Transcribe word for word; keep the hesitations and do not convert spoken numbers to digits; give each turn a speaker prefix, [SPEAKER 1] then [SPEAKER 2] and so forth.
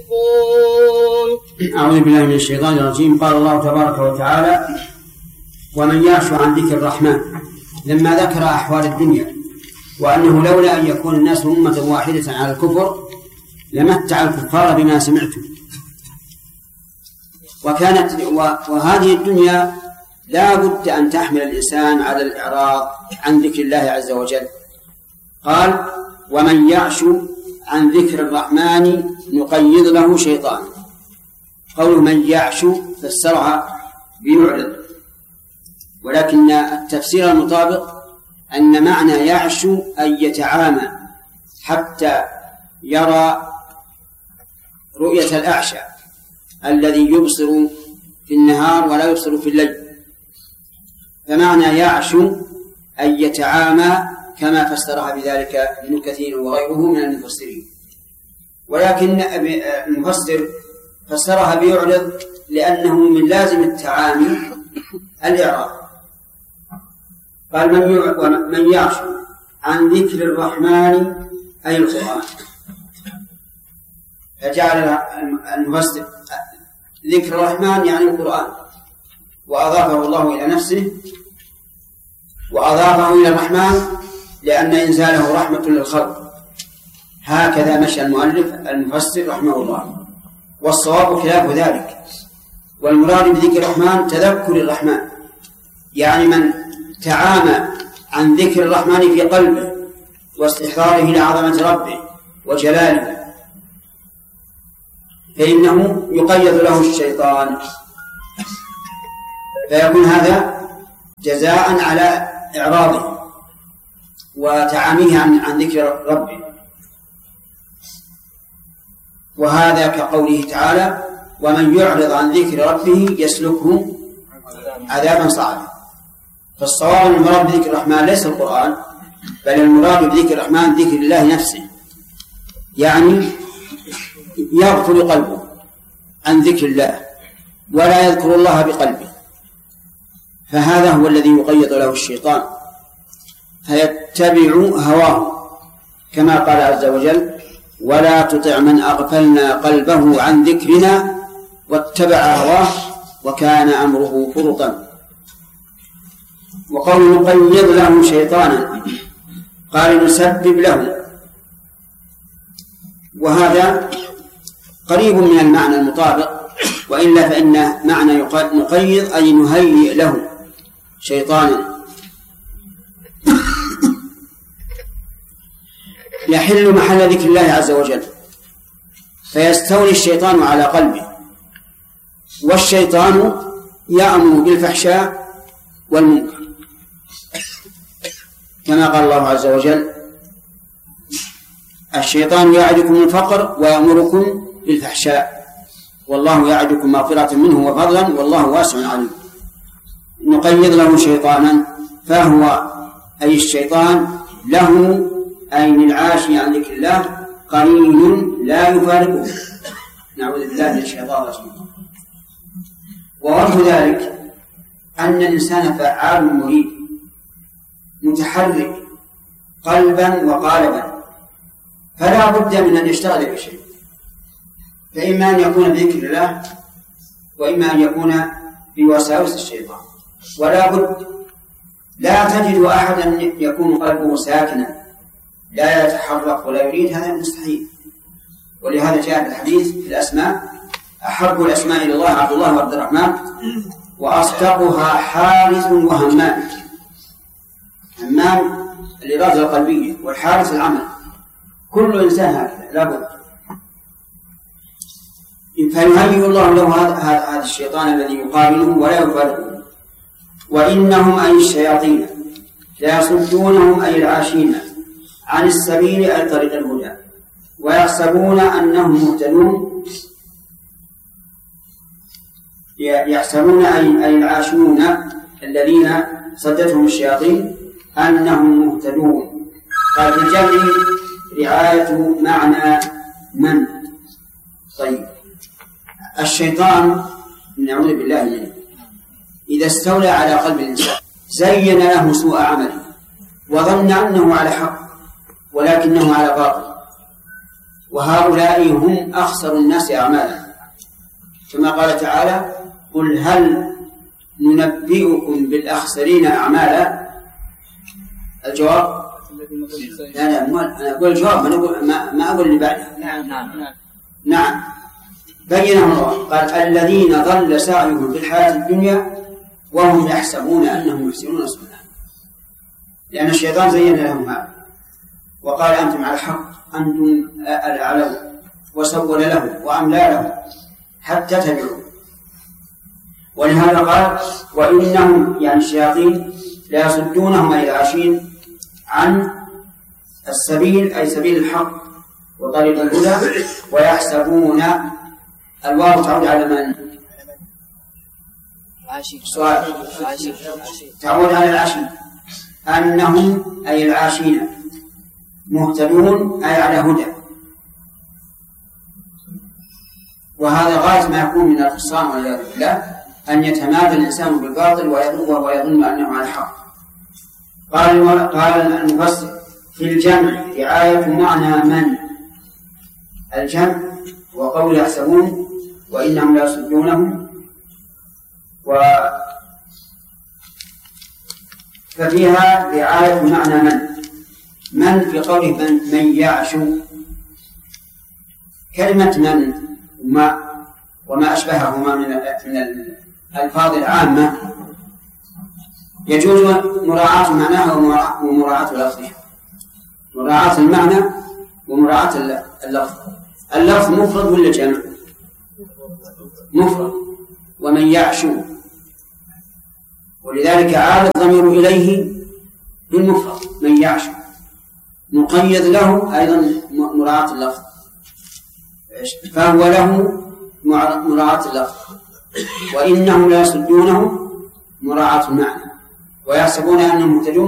[SPEAKER 1] أعوذ بالله من الشيطان الرجيم. قال الله تبارك وتعالى: ومن يعش عن ذكر الرحمن. لما ذكر أحوال الدنيا وأنه لولا أن يكون الناس أمة واحدة على الكفر لمتع الكفار بما سمعتم، وكانت وهذه الدنيا لا بد أن تحمل الإنسان على الإعراض عن ذكر الله عز وجل. قال: ومن يعش عن ذكر الرحمن نقيض له شيطان. قول من يعش فسرها بيعرض، ولكن التفسير المطابق أن معنى يعش أن يتعامى حتى يرى رؤية الأعشى الذي يبصر في النهار ولا يبصر في الليل، فمعنى يعش أن يتعامى كما فسرها بذلك ابن كثير وغيره من المفسرين. ولكن المفسر فسرها بيعرض لأنه من لازم التعامي الإعراض. قال: من يعش عن ذكر الرحمن أي القرآن، فجعل المفسر ذكر الرحمن يعني القرآن، وأضافه الله إلى نفسه، وأضافه إلى الرحمن لأن إنزاله رحمة للخلق. هكذا مشى المؤلف المفسر رحمه الله، والصواب خلاف ذلك. والمراد بذكر الرحمن تذكر الرحمن، يعني من تعامى عن ذكر الرحمن في قلبه واستحضاره لعظمة ربه وجلاله فإنه يقيض له الشيطان، فيكون هذا جزاء على إعراضه وتعاميه عن, عن ذكر ربه. وهذا كقوله تعالى: ومن يعرض عن ذكر ربه يسلكه عذابا صعبا. فالصواب المراد بذكر الرحمن ليس القرآن، بل المراد بذكر الرحمن ذكر الله نفسه، يعني يغفل قلبه عن ذكر الله ولا يذكر الله بقلبه، فهذا هو الذي يقيض له الشيطان فيتبع هواه، كما قال عز وجل: ولا تطع من أغفلنا قلبه عن ذكرنا واتبع هواه وكان أمره فرطا. وقول نقيض له شيطانا قال نسبب له، وهذا قريب من المعنى المطابق، وإلا فإن معنى نقيض أي نهيئ له شيطانا يحل محل ذكر الله عز وجل، فيستولي الشيطان على قلبه. والشيطان يأمر بالفحشاء والمنكر، كما قال الله عز وجل: الشيطان يعدكم الفقر ويأمركم بالفحشاء والله يعدكم مغفرة منه وفضلا والله واسع عليم. نقيض له شيطانا، فهو أي الشيطان له أي للعاشي عن ذكر الله قرين لا يفارقه، نعوذ بالله من الشيطان الرجيم. ووجه ذلك أن الإنسان فعال مريد متحرك قلبا وقالبا، فلا بد من أن يشتغل بشيء، فإما أن يكون بذكر الله وإما أن يكون بوساوس الشيطان. ولا بد، لا تجد أحدا يكون قلبه ساكنا لا يتحرك ولا يريد، هذا مستحيل. ولهذا جاء الحديث في الأسماء: أحب الأسماء إلى الله عبد الله وعبد الرحمن، وأصدقها حارث وهمام. همام الإرادة القلبية، والحارث العمل. كل إنسان هكذا لا بد. فيهيئ الله له هذا الشيطان الذي يقابله ولا يفارقه. وإنهم أي الشياطين ليصدونهم أي العاشين عن السبيل أي طريق الهدى ويحسبون أنهم مهتدون. يحسبون أي العاشون الذين صدتهم الشياطين أنهم مهتدون. قال في الجمع رعاية معنى من. طيب، الشيطان نعوذ بالله منه إذا استولى على قلب الإنسان زين له سوء عمله وظن أنه على حق ولكنه على باطل، وهؤلاء هم أخسر الناس أعمالا، كما قال تعالى: قل هل ننبئكم بالأخسرين أعمالا؟ الجواب لا لا أنا أقول الجواب ما أقول ما, ما أقول اللي بعده.
[SPEAKER 2] نعم نعم نعم
[SPEAKER 1] نعم بينه الله قال: الذين ضل سعيهم في الحياة الدنيا وهم يحسبون أنهم يحسنون صنعا، لأن الشيطان زين لهم هذا وقال: أنتم على الحق، أنتم الأعلون، وسول لهم وأملى لهم حتى تبعوا. ولهذا قال: وإنهم يعني الشياطين لا يصدونهم أي العاشين عن السبيل أي سبيل الحق وطريق الهدى، ويحسبون الواو تعود على من؟ تعود على العاشين أنهم أي العاشين مهتدون أي على هدى. وهذا غاية ما يكون من الخسران والعياذ بالله، أن يتمادى الإنسان بالباطل وهو يظن أنه على الحق. قال قال المفسر: في الجمع رعاية معنى من، الجمع وقول يحسبون وإنهم لا يصدونهم، و ففيها رعاية معنى من. من في قوله من, من يعشو، كلمة من وما وما أشبههما من من الألفاظ العامة يجوز مراعاة معناها ومراعاة لفظها، مراعاة المعنى ومراعاة اللفظ. اللفظ مفرد ولا جمع؟ مفرد. ومن يعشو، ولذلك عاد الضمير إليه بالمفرد من يعشو، نقيد له أيضا مراعاة اللفظ، فهو له مراعاة اللفظ. وإنهم لا يصدونهم مراعاة المعنى، ويحسبون أنهم مهتدون